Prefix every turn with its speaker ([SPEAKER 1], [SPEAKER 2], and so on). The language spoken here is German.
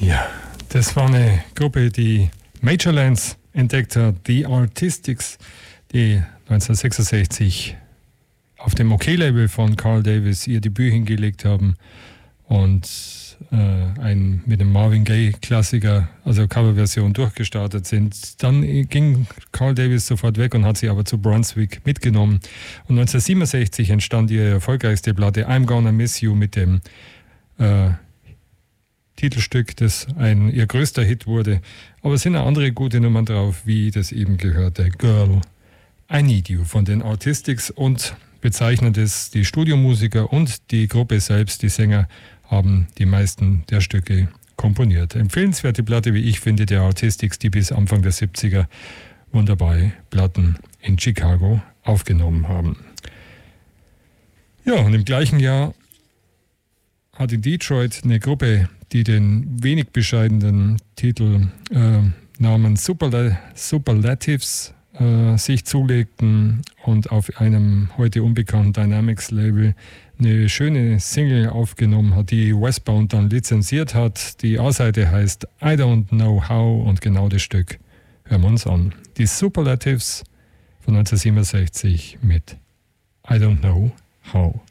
[SPEAKER 1] Ja, das war eine Gruppe, die Majorlands entdeckt hat, The Artistics, die 1966 auf dem OK-Label von Carl Davis ihr Debüt hingelegt haben und mit dem Marvin Gaye-Klassiker, also Coverversion, durchgestartet sind. Dann ging Carl Davis sofort weg und hat sie aber zu Brunswick mitgenommen. Und 1967 entstand ihre erfolgreichste Platte I'm Gonna Miss You mit dem Titelstück, das ihr größter Hit wurde. Aber es sind auch andere gute Nummern drauf, wie das eben gehörte, Girl, I Need You von den Artistics, und bezeichnet es, die Studiomusiker und die Gruppe selbst, die Sänger, haben die meisten der Stücke komponiert. Empfehlenswerte Platte, wie ich finde, der Artistics, die bis Anfang der 70er wunderbare Platten in Chicago aufgenommen haben. Ja, und im gleichen Jahr hat in Detroit eine Gruppe, die den wenig bescheidenen Titel namens Superlatives sich zulegten und auf einem heute unbekannten Dynamics-Label eine schöne Single aufgenommen hat, die Westbound dann lizenziert hat. Die A-Seite heißt I Don't Know How und genau das Stück hören wir uns an. Die Superlatives von 1967 mit I Don't Know How.